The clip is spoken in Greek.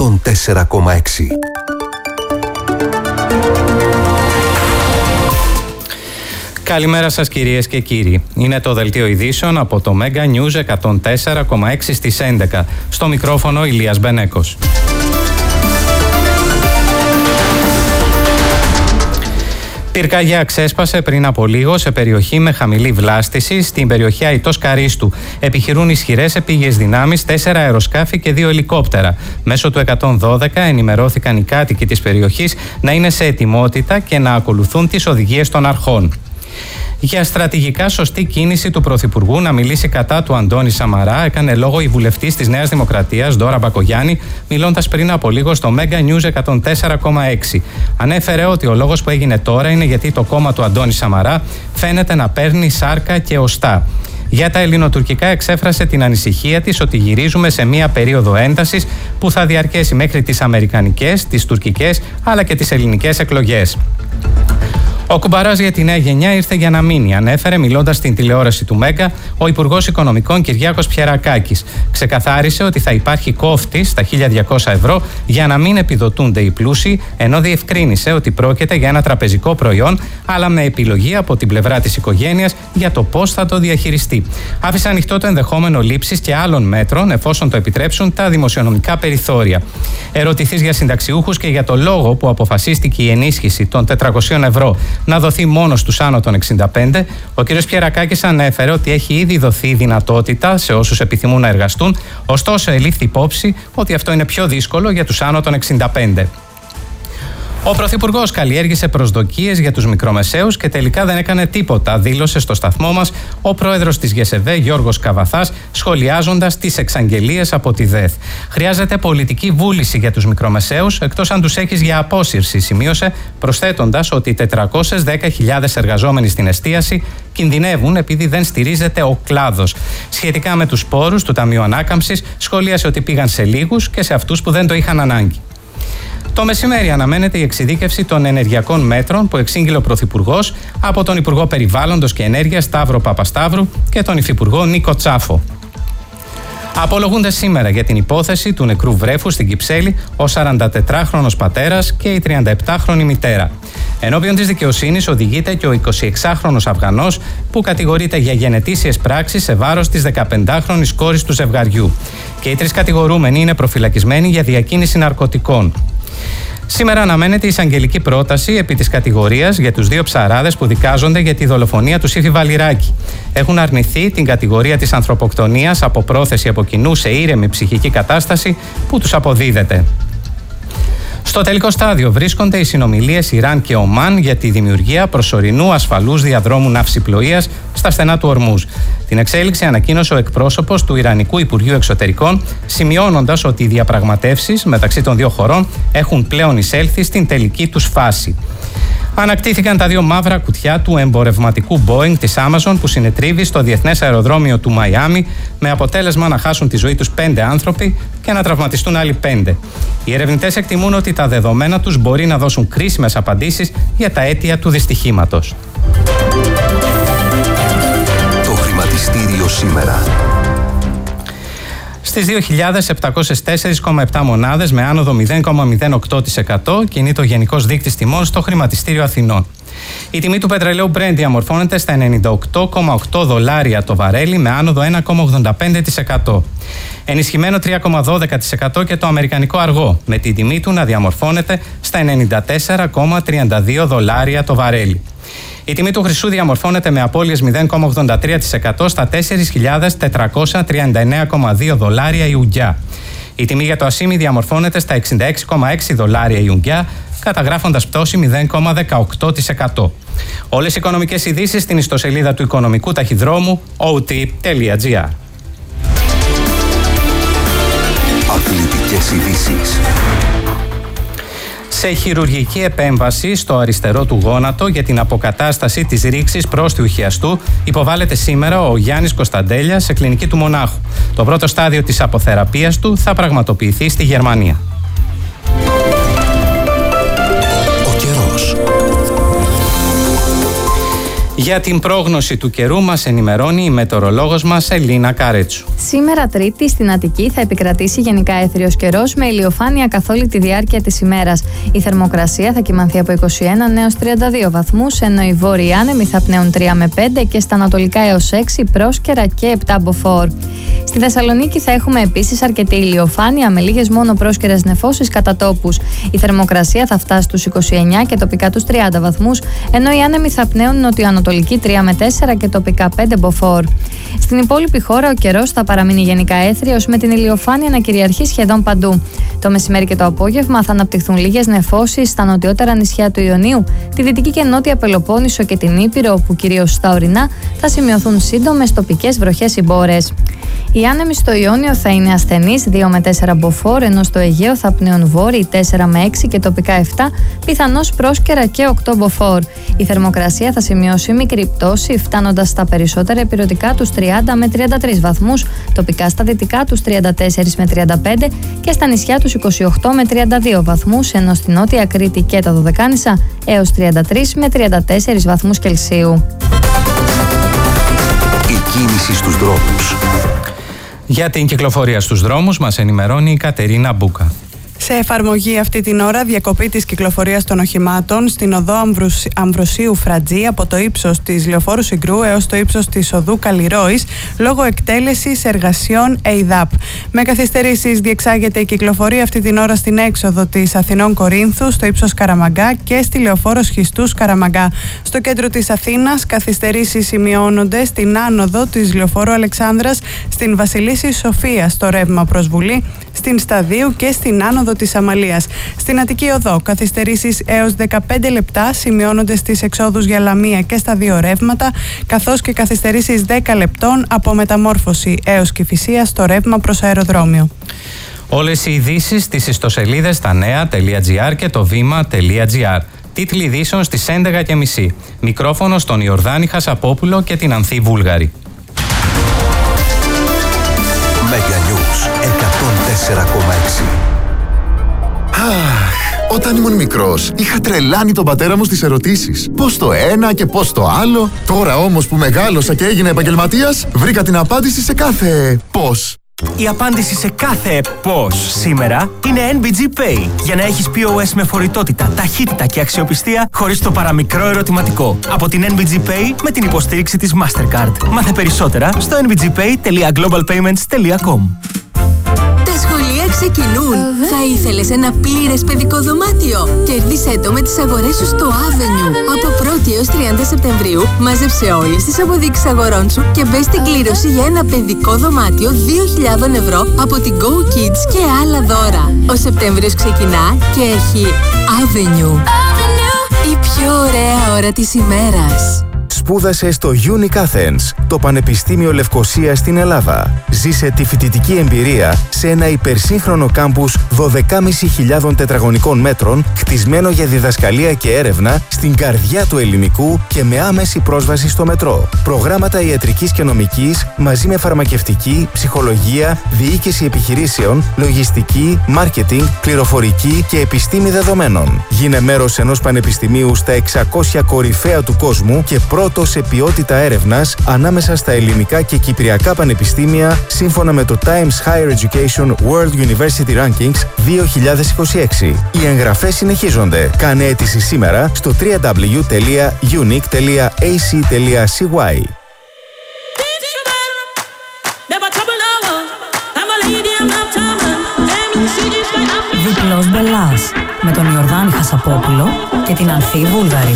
104,6. Καλημέρα σας κυρίες και κύριοι. Είναι το δελτίο ειδήσεων από το Mega News 104,6 στις 11. Στο μικρόφωνο Ηλίας Μπενέκος. Πυρκαγιά ξέσπασε πριν από λίγο σε περιοχή με χαμηλή βλάστηση στην περιοχή Αητός Καρίστου. Επιχειρούν ισχυρές επίγειες δυνάμεις, 4 αεροσκάφη και 2 ελικόπτερα. Μέσω του 112 ενημερώθηκαν οι κάτοικοι της περιοχής να είναι σε ετοιμότητα και να ακολουθούν τις οδηγίες των αρχών. Για στρατηγικά σωστή κίνηση του Πρωθυπουργού να μιλήσει κατά του Αντώνη Σαμαρά, έκανε λόγο η βουλευτής της Νέας Δημοκρατίας, Ντόρα Μπακογιάννη, μιλώντας πριν από λίγο στο Mega News 104,6. Ανέφερε ότι ο λόγος που έγινε τώρα είναι γιατί το κόμμα του Αντώνη Σαμαρά φαίνεται να παίρνει σάρκα και οστά. Για τα ελληνοτουρκικά εξέφρασε την ανησυχία της ότι γυρίζουμε σε μία περίοδο έντασης που θα διαρκέσει μέχρι τις αμερικανικές, τις τουρκικές αλλά και τις ελληνικές εκλογές. Ο κουμπαράς για τη νέα γενιά ήρθε για να μείνει, ανέφερε μιλώντας στην τηλεόραση του Μέγκα ο Υπουργός Οικονομικών Κυριάκος Πιερακάκης. Ξεκαθάρισε ότι θα υπάρχει κόφτη στα 1.200 ευρώ για να μην επιδοτούνται οι πλούσιοι, ενώ διευκρίνησε ότι πρόκειται για ένα τραπεζικό προϊόν, αλλά με επιλογή από την πλευρά της οικογένειας για το πώς θα το διαχειριστεί. Άφησε ανοιχτό το ενδεχόμενο λήψης και άλλων μέτρων, εφόσον το επιτρέψουν τα δημοσιονομικά περιθώρια. Ερωτηθείς για συνταξιούχους και για το λόγο που αποφασίστηκε η ενίσχυση των 400 ευρώ να δοθεί μόνο στους άνω των 65, ο κ. Πιερακάκης ανέφερε ότι έχει ήδη δοθεί δυνατότητα σε όσους επιθυμούν να εργαστούν, ωστόσο ελήφθη υπόψη ότι αυτό είναι πιο δύσκολο για τους άνω των 65. Ο Πρωθυπουργός καλλιέργησε προσδοκίες για τους μικρομεσαίους και τελικά δεν έκανε τίποτα, δήλωσε στο σταθμό μας ο πρόεδρος της ΓΕΣΕΒΕ, Γιώργος Καβαθάς, σχολιάζοντας τις εξαγγελίες από τη ΔΕΘ. Χρειάζεται πολιτική βούληση για τους μικρομεσαίους, εκτός αν τους έχεις για απόσυρση, σημείωσε, προσθέτοντας ότι 410.000 εργαζόμενοι στην εστίαση κινδυνεύουν επειδή δεν στηρίζεται ο κλάδος. Σχετικά με τους πόρους του Ταμείου Ανάκαμψης, σχολίασε ότι πήγαν σε λίγους και σε αυτούς που δεν το είχαν ανάγκη. Το μεσημέρι αναμένεται η εξειδίκευση των ενεργειακών μέτρων που εξήγηλε ο Πρωθυπουργός από τον Υπουργό Περιβάλλοντος και Ενέργειας Σταύρο Παπασταύρου και τον Υφυπουργό Νίκο Τσάφο. Απολογούνται σήμερα για την υπόθεση του νεκρού βρέφου στην Κυψέλη ο 44χρονος πατέρας και η 37χρονη μητέρα. Ενώπιον της δικαιοσύνης οδηγείται και ο 26χρονος Αφγανός που κατηγορείται για γενετήσιες πράξεις σε βάρος της 15χρονης κόρης του ζευγαριού. Και οι 3 κατηγορούμενοι είναι προφυλακισμένοι για διακίνηση ναρκωτικών. Σήμερα αναμένεται η εισαγγελική πρόταση επί της κατηγορίας για τους 2 ψαράδες που δικάζονται για τη δολοφονία του Σύφη Βαλιράκη. Έχουν αρνηθεί την κατηγορία της ανθρωποκτονίας από πρόθεση από κοινού σε ήρεμη ψυχική κατάσταση που τους αποδίδεται. Στο τελικό στάδιο βρίσκονται οι συνομιλίες Ιράν και Ομάν για τη δημιουργία προσωρινού ασφαλούς διαδρόμου ναυσιπλοείας στα στενά του Ορμούζ. Την εξέλιξη ανακοίνωσε ο εκπρόσωπος του Ιρανικού Υπουργείου Εξωτερικών, σημειώνοντας ότι οι διαπραγματεύσεις μεταξύ των 2 χωρών έχουν πλέον εισέλθει στην τελική τους φάση. Ανακτήθηκαν τα 2 μαύρα κουτιά του εμπορευματικού Boeing της Amazon που συνετρίβει στο Διεθνές Αεροδρόμιο του Μαϊάμι, με αποτέλεσμα να χάσουν τη ζωή τους 5 άνθρωποι και να τραυματιστούν άλλοι 5. Οι ερευνητές εκτιμούν ότι τα δεδομένα τους μπορεί να δώσουν κρίσιμες απαντήσεις για τα αίτια του δυστυχήματος. Το χρηματιστήριο σήμερα. Στις 2.704,7 μονάδες με άνοδο 0,08% κινείται ο Γενικός Δείκτης Τιμών στο Χρηματιστήριο Αθηνών. Η τιμή του πετρελαίου Brent διαμορφώνεται στα $98,8 το βαρέλι με άνοδο 1,85%. Ενισχυμένο 3,12% και το αμερικανικό αργό, με την τιμή του να διαμορφώνεται στα $94,32 το βαρέλι. Η τιμή του χρυσού διαμορφώνεται με απώλειες 0,83% στα $4.439,2 η ουγγιά. Η τιμή για το ασίμι διαμορφώνεται στα $66,6 η ουγγιά, καταγράφοντας πτώση 0,18%. Όλες οι οικονομικές ειδήσεις στην ιστοσελίδα του οικονομικού ταχυδρόμου ot.gr. Αθλητικές ειδήσεις. Σε χειρουργική επέμβαση στο αριστερό του γόνατο για την αποκατάσταση της ρήξης πρόστιου χιαστού υποβάλλεται σήμερα ο Γιάννης Κωνσταντέλιας σε κλινική του Μονάχου. Το πρώτο στάδιο της αποθεραπείας του θα πραγματοποιηθεί στη Γερμανία. Για την πρόγνωση του καιρού μας ενημερώνει η μετεωρολόγος μας Ελίνα Καρέτσου. Σήμερα Τρίτη στην Αττική θα επικρατήσει γενικά έθριος καιρός με ηλιοφάνεια καθ' όλη τη διάρκεια της ημέρας. Η θερμοκρασία θα κυμανθεί από 21 έως 32 βαθμούς, ενώ οι βόρειοι άνεμοι θα πνέουν 3 με 5 και στα ανατολικά έως 6 πρόσκαιρα και 7 μποφόρ. Στη Θεσσαλονίκη θα έχουμε επίσης αρκετή ηλιοφάνεια με λίγες μόνο πρόσκαιρες νεφώσεις κατά τόπους. Η θερμοκρασία θα φτάσει στους 29 και τοπικά τους 30 βαθμούς, ενώ οι άνεμοι θα πνέουν νοτιοανατολική 3 με 4 και τοπικά 5 μποφόρ. Στην υπόλοιπη χώρα ο καιρός θα παραμείνει γενικά έθριος με την ηλιοφάνεια να κυριαρχεί σχεδόν παντού. Το μεσημέρι και το απόγευμα θα αναπτυχθούν λίγες νεφώσεις στα νοτιότερα νησιά του Ιωνίου, τη Δυτική και Νότια Πελοπόννησο και την Ήπειρο, όπου κυρίως στα ορεινά θα σημειωθούν σύντομες τοπικές βροχές ή μπόρες. Οι άνεμοι στο Ιόνιο θα είναι ασθενείς 2 με 4 μποφόρ, ενώ στο Αιγαίο θα πνέουν βόρειοι 4 με 6 και τοπικά 7, πιθανώς πρόσκαιρα και 8 μποφόρ. Η θερμοκρασία θα σημειώσει μικρή πτώση, φτάνοντας στα περισσότερα ηπειρωτικά τους 30 με 33 βαθμούς, τοπικά στα δυτικά τους 34 με 35 και στα νησιά τους 28 με 32 βαθμούς, ενώ στη Νότια Κρήτη και τα Δωδεκάνησα έως 33 με 34 βαθμούς Κελσίου. Η κίνηση στους δρόμους. Για την κυκλοφορία στους δρόμους μας ενημερώνει η Κατερίνα Μπούκα. Σε εφαρμογή αυτή την ώρα διακοπή της κυκλοφορίας των οχημάτων στην οδό Αμβροσίου Φρατζή από το ύψος της Λεωφόρου Συγκρού έως το ύψος της οδού Καλλιρόης λόγω εκτέλεσης εργασιών ΕΙΔΑΠ. Με καθυστερήσεις διεξάγεται η κυκλοφορία αυτή την ώρα στην έξοδο της Αθηνών Κορίνθου, στο ύψος Καραμαγκά και στη Λεωφόρο Σχιστούς Καραμαγκά. Στο κέντρο της Αθήνας καθυστερήσεις σημειώνονται στην άνοδο της Λεωφόρου Αλεξάνδρας, στην Βασιλίσσης Σοφίας στο ρεύμα προς Βουλή, στην Σταδίου και στην άνοδο της Αμαλίας. Στην Αττική Οδό καθυστερήσεις έως 15 λεπτά σημειώνονται στις εξόδους για Λαμία και στα δύο ρεύματα, καθώς και καθυστερήσεις 10 λεπτών από Μεταμόρφωση έως Κηφισία στο ρεύμα προς αεροδρόμιο. Όλες οι ειδήσεις στις ιστοσελίδες stanea.gr και το vima.gr. Τίτλοι ειδήσεων στις 11:30. Μικρόφωνο στον Ιορδάνη Χασαπόπουλο και την Ανθή Βούλγαρη. Meganews 104,6. Όταν ήμουν μικρός, είχα τρελάνει τον πατέρα μου στις ερωτήσεις. Πώς το ένα και πώς το άλλο. Τώρα όμως που μεγάλωσα και έγινα επαγγελματίας, βρήκα την απάντηση σε κάθε πώς. Η απάντηση σε κάθε πώς σήμερα είναι NBG Pay. Για να έχεις POS με φορητότητα, ταχύτητα και αξιοπιστία χωρίς το παραμικρό ερωτηματικό. Από την NBG Pay με την υποστήριξη της Mastercard. Μάθε περισσότερα στο nbgpay.globalpayments.com. Τα σχολεία ξεκινούν. Θα ήθελες ένα πλήρες παιδικό δωμάτιο? Κέρδισέ το με τις αγορές σου στο Avenue. Από 1η έως 30 Σεπτεμβρίου μάζεψε όλες τις αποδείξεις αγορών σου και μπες στην κλήρωση για ένα παιδικό δωμάτιο 2.000 ευρώ από την Go Kids και άλλα δώρα. Ο Σεπτέμβριος ξεκινά και έχει Avenue. Η πιο ωραία ώρα της ημέρας. Σπούδασε στο Unic Athens, το Πανεπιστήμιο Λευκωσίας στην Ελλάδα. Ζήσε τη φοιτητική εμπειρία σε ένα υπερσύγχρονο κάμπους 12.500 τετραγωνικών μέτρων, χτισμένο για διδασκαλία και έρευνα στην καρδιά του ελληνικού και με άμεση πρόσβαση στο μετρό. Προγράμματα ιατρικής και νομικής μαζί με φαρμακευτική, ψυχολογία, διοίκηση επιχειρήσεων, λογιστική, μάρκετινγκ, πληροφορική και επιστήμη δεδομένων. Γίνε μέρος ενός πανεπιστημίου στα 600 κορυφαία του κόσμου και πρώτο σε ποιότητα έρευνας ανάμεσα στα ελληνικά και κυπριακά πανεπιστήμια σύμφωνα με το Times Higher Education World University Rankings 2026. Οι εγγραφές συνεχίζονται. Κάνε αίτηση σήμερα στο www.unic.ac.cy. Διπλός Μπελάς με τον Ιορδάνη Χασαπόπουλο και την Ανθή Βούλγαρη.